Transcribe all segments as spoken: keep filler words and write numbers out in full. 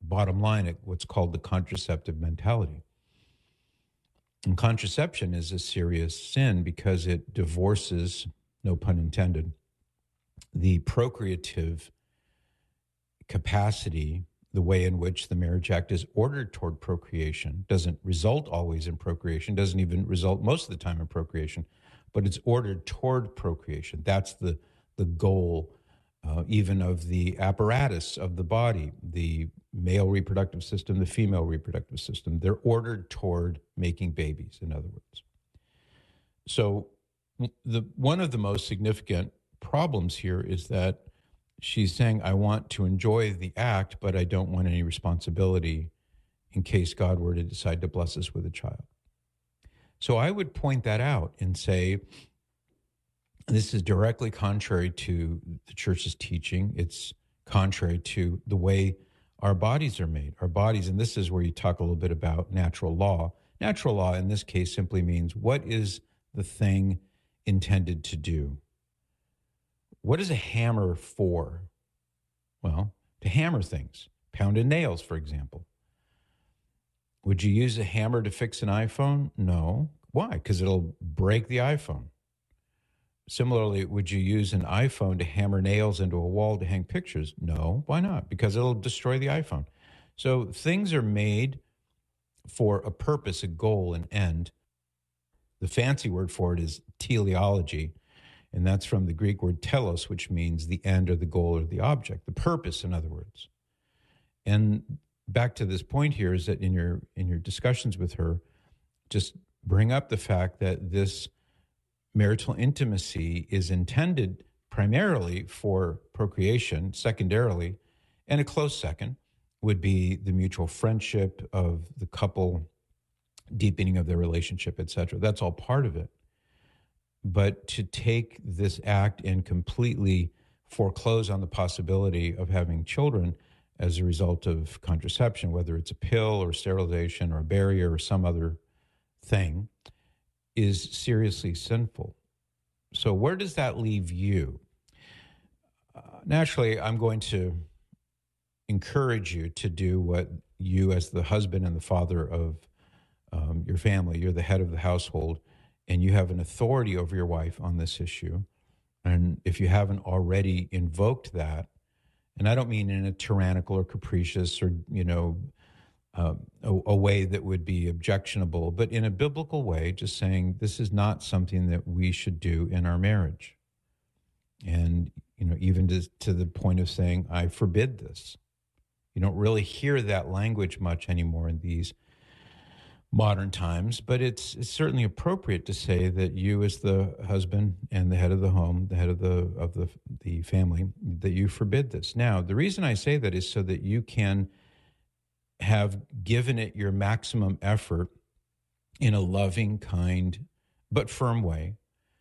bottom line at what's called the contraceptive mentality. And contraception is a serious sin because it divorces, no pun intended, the procreative capacity, the way in which the Marriage Act is ordered toward procreation. Doesn't result always in procreation, doesn't even result most of the time in procreation, but it's ordered toward procreation. That's the, the goal, uh, even of the apparatus of the body, the male reproductive system, the female reproductive system. They're ordered toward making babies, in other words. So the one of the most significant problems here is that she's saying, I want to enjoy the act, but I don't want any responsibility in case God were to decide to bless us with a child. So I would point that out and say, this is directly contrary to the church's teaching. It's contrary to the way our bodies are made. Our bodies, and this is where you talk a little bit about natural law. Natural law in this case simply means, what is the thing intended to do? What is a hammer for? Well, to hammer things. Pounded nails, for example. Would you use a hammer to fix an iPhone? No. Why? Because it'll break the iPhone. Similarly, would you use an iPhone to hammer nails into a wall to hang pictures? No. Why not? Because it'll destroy the iPhone. So things are made for a purpose, a goal, an end. The fancy word for it is teleology, and that's from the Greek word telos, which means the end or the goal or the object, the purpose, in other words. And back to this point here is that in your in your discussions with her, just bring up the fact that this marital intimacy is intended primarily for procreation, secondarily, and a close second would be the mutual friendship of the couple, deepening of their relationship, et cetera. That's all part of it. But to take this act and completely foreclose on the possibility of having children as a result of contraception, whether it's a pill or sterilization or a barrier or some other thing, is seriously sinful. So where does that leave you? Uh, naturally, I'm going to encourage you to do what you, as the husband and the father of um, your family, you're the head of the household, and you have an authority over your wife on this issue. And if you haven't already invoked that, and I don't mean in a tyrannical or capricious or, you know, uh, a, a way that would be objectionable, but in a biblical way, just saying this is not something that we should do in our marriage. And, you know, even to, to the point of saying, I forbid this. You don't really hear that language much anymore in these modern times, but it's, it's certainly appropriate to say that you, as the husband and the head of the home, the head of the of the the family, that you forbid this. Now, the reason I say that is so that you can have given it your maximum effort in a loving, kind, but firm way,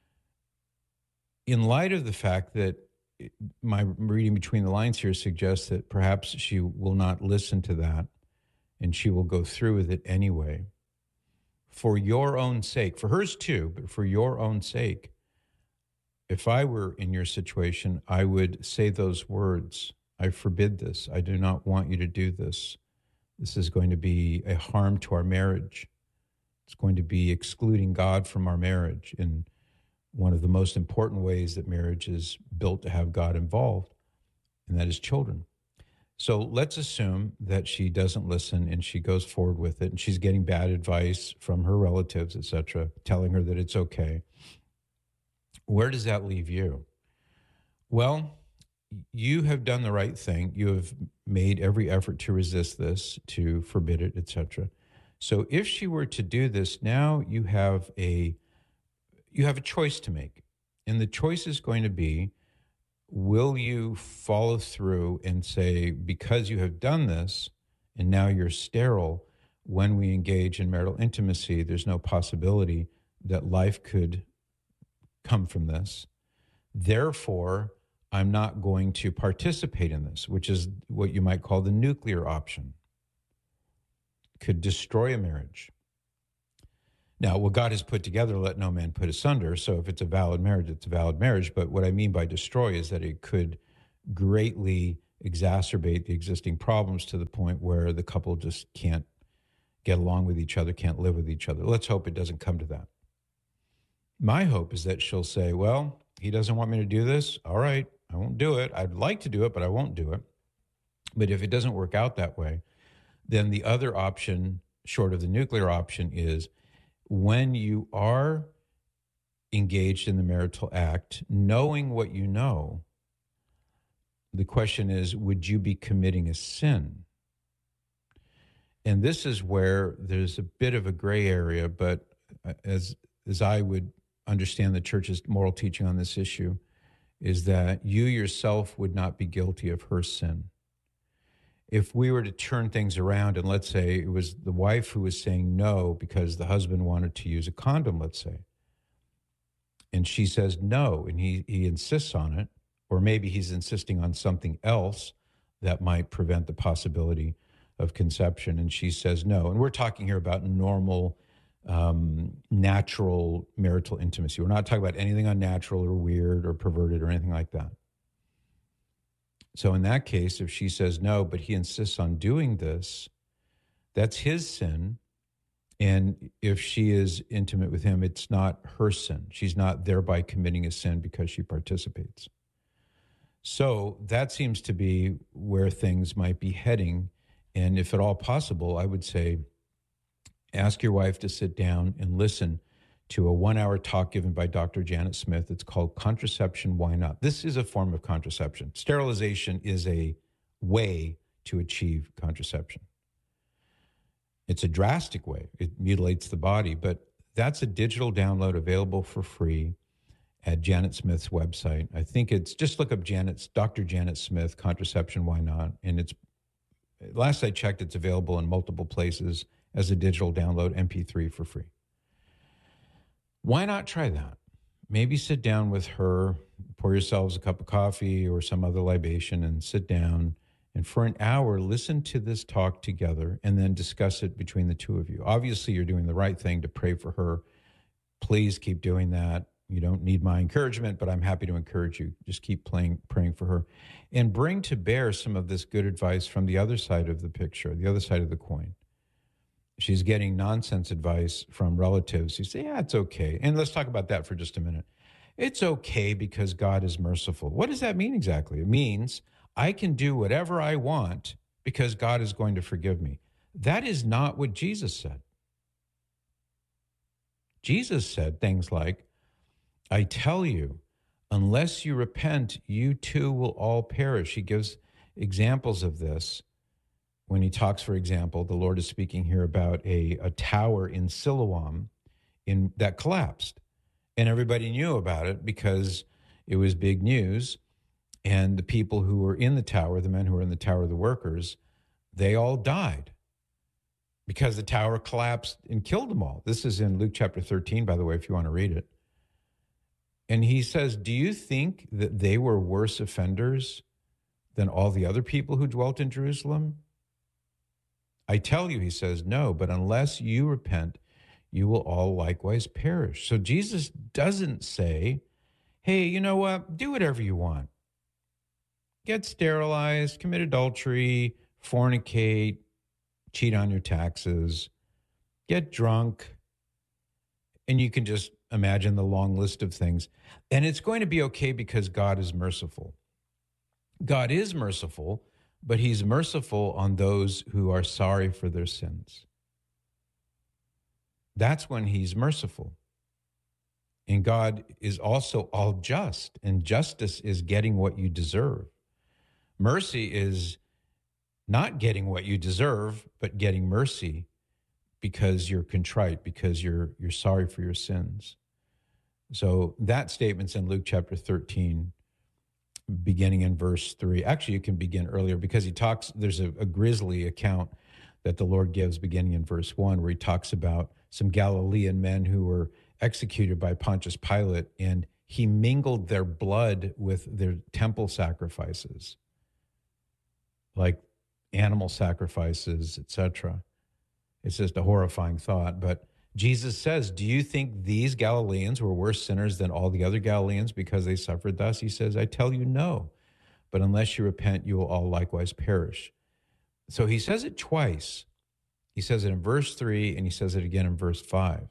in light of the fact that my reading between the lines here suggests that perhaps she will not listen to that and she will go through with it anyway. For your own sake, for hers too, but for your own sake, if I were in your situation, I would say those words, I forbid this. I do not want you to do this. This is going to be a harm to our marriage. It's going to be excluding God from our marriage in one of the most important ways that marriage is built to have God involved, and that is children. So let's assume that she doesn't listen and she goes forward with it and she's getting bad advice from her relatives, et cetera, telling her that it's okay. Where does that leave you? Well, you have done the right thing. You have made every effort to resist this, to forbid it, et cetera. So if she were to do this, now you have a you have a choice to make. And the choice is going to be, will you follow through and say, because you have done this and now you're sterile, when we engage in marital intimacy, there's no possibility that life could come from this. Therefore, I'm not going to participate in this, which is what you might call the nuclear option. Could destroy a marriage. Now, what God has put together, let no man put asunder. So if it's a valid marriage, it's a valid marriage. But what I mean by destroy is that it could greatly exacerbate the existing problems to the point where the couple just can't get along with each other, can't live with each other. Let's hope it doesn't come to that. My hope is that she'll say, well, he doesn't want me to do this. All right, I won't do it. I'd like to do it, but I won't do it. But if it doesn't work out that way, then the other option, short of the nuclear option, is when you are engaged in the marital act, knowing what you know, the question is, would you be committing a sin? And this is where there's a bit of a gray area, but as as I would understand the church's moral teaching on this issue, is that you yourself would not be guilty of her sin. If we were to turn things around and let's say it was the wife who was saying no because the husband wanted to use a condom, let's say, and she says no, and he, he insists on it, or maybe he's insisting on something else that might prevent the possibility of conception, and she says no. And we're talking here about normal, um, natural marital intimacy. We're not talking about anything unnatural or weird or perverted or anything like that. So in that case, if she says no, but he insists on doing this, that's his sin. And if she is intimate with him, it's not her sin. She's not thereby committing a sin because she participates. So that seems to be where things might be heading. And if at all possible, I would say, ask your wife to sit down and listen to a one-hour talk given by Doctor Janet Smith. It's called Contraception, Why Not? This is a form of contraception. Sterilization is a way to achieve contraception. It's a drastic way. It mutilates the body, but that's a digital download available for free at Janet Smith's website. I think it's, just look up Janet's, Doctor Janet Smith, Contraception, Why Not? And it's, last I checked, it's available in multiple places as a digital download, M P three for free. Why not try that? Maybe sit down with her, pour yourselves a cup of coffee or some other libation and sit down and for an hour, listen to this talk together and then discuss it between the two of you. Obviously, you're doing the right thing to pray for her. Please keep doing that. You don't need my encouragement, but I'm happy to encourage you. Just keep playing, praying for her and bring to bear some of this good advice from the other side of the picture, the other side of the coin. She's getting nonsense advice from relatives who say, yeah, it's okay. And let's talk about that for just a minute. It's okay because God is merciful. What does that mean exactly? It means I can do whatever I want because God is going to forgive me. That is not what Jesus said. Jesus said things like, I tell you, unless you repent, you too will all perish. He gives examples of this. When he talks, for example, the Lord is speaking here about a, a tower in Siloam in, that collapsed. And everybody knew about it because it was big news. And the people who were in the tower, the men who were in the tower, the workers, they all died because the tower collapsed and killed them all. This is in Luke chapter thirteen, by the way, if you want to read it. And he says, do you think that they were worse offenders than all the other people who dwelt in Jerusalem? I tell you, he says, no, but unless you repent, you will all likewise perish. So Jesus doesn't say, hey, you know what? Do whatever you want. Get sterilized, commit adultery, fornicate, cheat on your taxes, get drunk, and you can just imagine the long list of things. And it's going to be okay because God is merciful. God is merciful, but he's merciful on those who are sorry for their sins. That's when he's merciful. And God is also all just, and justice is getting what you deserve. Mercy is not getting what you deserve, but getting mercy because you're contrite, because you're you're sorry for your sins. So that statement's in Luke chapter thirteen, beginning in verse three. Actually, you can begin earlier because he talks, there's a, a grisly account that the Lord gives beginning in verse one, where he talks about some Galilean men who were executed by Pontius Pilate, and he mingled their blood with their temple sacrifices, like animal sacrifices, et cetera. It's just a horrifying thought. But Jesus says, do you think these Galileans were worse sinners than all the other Galileans because they suffered thus? He says, I tell you, no. but unless you repent, you will all likewise perish. So he says it twice. He says it in verse three, and he says it again in verse five.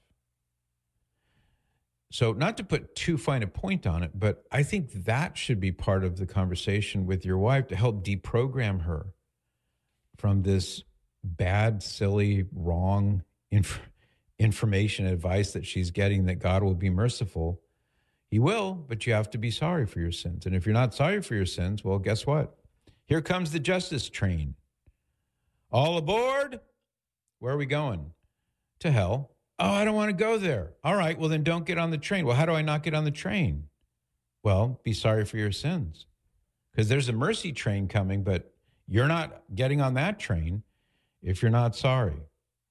So not to put too fine a point on it, but I think that should be part of the conversation with your wife to help deprogram her from this bad, silly, wrong inf- information, advice that she's getting that God will be merciful. He will, but you have to be sorry for your sins. And if you're not sorry for your sins, well, guess what? Here comes the justice train. All aboard? Where are we going? To hell. Oh, I don't want to go there. All right, well, then don't get on the train. Well, how do I not get on the train? Well, be sorry for your sins. Because there's a mercy train coming, but you're not getting on that train if you're not sorry.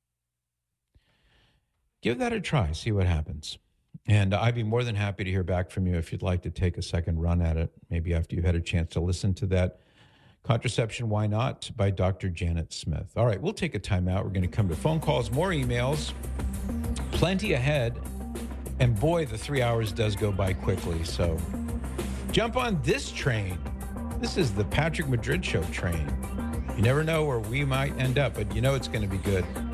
Give that a try. See what happens. And I'd be more than happy to hear back from you if you'd like to take a second run at it, maybe after you've had a chance to listen to that Contraception, Why Not? By Doctor Janet Smith. All right, we'll take a time out. We're going to come to phone calls, more emails, plenty ahead. And boy, the three hours does go by quickly. So jump on this train. This is the Patrick Madrid Show train. You never know where we might end up, but you know it's going to be good.